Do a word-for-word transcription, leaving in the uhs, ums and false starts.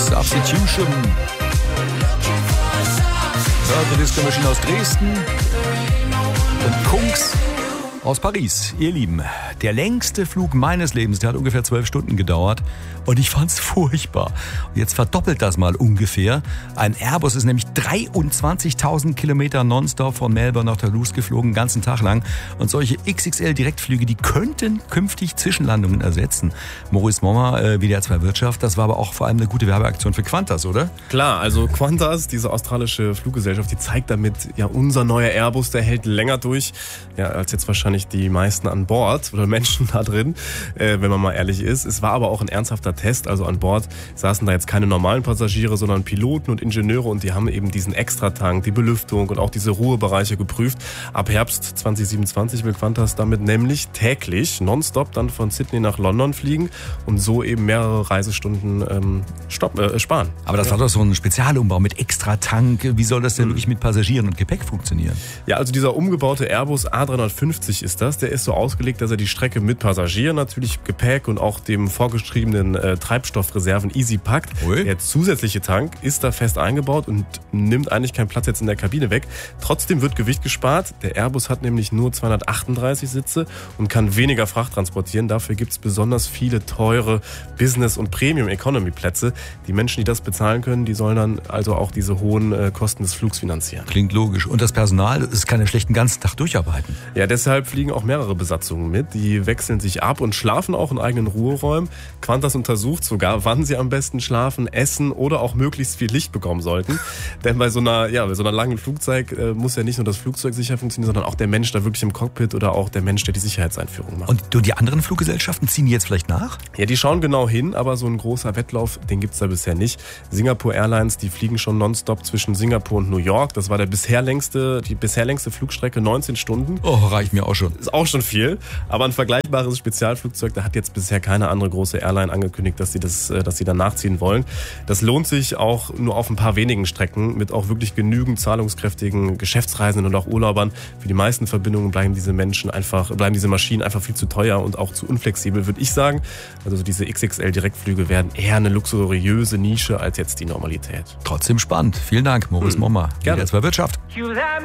Substitution. Purple Disco Machine aus Dresden und Kungs aus Paris. Ihr Lieben, der längste Flug meines Lebens, der hat ungefähr zwölf Stunden gedauert und ich fand's furchtbar. Und jetzt verdoppelt das mal ungefähr. Ein Airbus ist nämlich dreiundzwanzigtausend Kilometer nonstop von Melbourne nach Toulouse geflogen, den ganzen Tag lang. Und solche X X L-Direktflüge, die könnten künftig Zwischenlandungen ersetzen. Maurice Mommer, äh, W D R zwei Wirtschaft, das war aber auch vor allem eine gute Werbeaktion für Qantas, oder? Klar, also Qantas, diese australische Fluggesellschaft, die zeigt damit, ja, unser neuer Airbus, der hält länger durch, ja, als jetzt wahrscheinlich die meisten an Bord oder Menschen da drin, äh, wenn man mal ehrlich ist. Es war aber auch ein ernsthafter Test, also an Bord saßen da jetzt keine normalen Passagiere, sondern Piloten und Ingenieure und die haben eben diesen Extratank, die Belüftung und auch diese Ruhebereiche geprüft. Ab Herbst zwanzig siebenundzwanzig will Qantas damit nämlich täglich nonstop dann von Sydney nach London fliegen und so eben mehrere Reisestunden ähm, stopp, äh, sparen. Aber das war doch so ein Spezialumbau mit Extratank. Wie soll das denn mhm. wirklich mit Passagieren und Gepäck funktionieren? Ja, also dieser umgebaute Airbus A dreihundertfünfzig ist das. Der ist so ausgelegt, dass er die Strecke mit Passagieren, natürlich Gepäck und auch dem vorgeschriebenen äh, Treibstoffreserven easy packt. Ui. Der zusätzliche Tank ist da fest eingebaut und nimmt eigentlich keinen Platz jetzt in der Kabine weg. Trotzdem wird Gewicht gespart. Der Airbus hat nämlich nur zweihundertachtunddreißig Sitze und kann weniger Fracht transportieren. Dafür gibt es besonders viele teure Business- und Premium-Economy-Plätze. Die Menschen, die das bezahlen können, die sollen dann also auch diese hohen äh, Kosten des Flugs finanzieren. Klingt logisch. Und das Personal, es kann ja schlecht den ganzen Tag durcharbeiten. Ja, deshalb fliegen auch mehrere Besatzungen mit. Die wechseln sich ab und schlafen auch in eigenen Ruheräumen. Qantas untersucht sogar, wann sie am besten schlafen, essen oder auch möglichst viel Licht bekommen sollten. Denn bei so einer, ja, bei so einer langen Flugzeit äh, muss ja nicht nur das Flugzeug sicher funktionieren, sondern auch der Mensch da wirklich im Cockpit oder auch der Mensch, der die Sicherheitseinführung macht. Und die anderen Fluggesellschaften ziehen die jetzt vielleicht nach? Ja, die schauen genau hin, aber so ein großer Wettlauf, den gibt's da bisher nicht. Singapore Airlines, die fliegen schon nonstop zwischen Singapur und New York. Das war der bisher längste, die bisher längste Flugstrecke, neunzehn Stunden. Oh, reicht mir auch schon. Ist auch schon viel, aber ein vergleichbares Spezialflugzeug, da hat jetzt bisher keine andere große Airline angekündigt, dass sie das, dass sie da nachziehen wollen. Das lohnt sich auch nur auf ein paar wenigen Strecken mit auch wirklich genügend zahlungskräftigen Geschäftsreisenden und auch Urlaubern. Für die meisten Verbindungen bleiben diese Menschen einfach, bleiben diese Maschinen einfach viel zu teuer und auch zu unflexibel, würde ich sagen. Also diese X X L-Direktflüge werden eher eine luxuriöse Nische als jetzt die Normalität. Trotzdem spannend. Vielen Dank, Maurice hm. Mommer. Gerne. W D R zwei Wirtschaft.